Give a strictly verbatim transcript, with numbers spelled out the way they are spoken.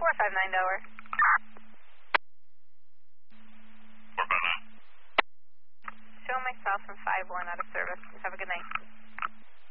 four five nine Delaware. four five nine. Show myself from five one out of service. Have a good night.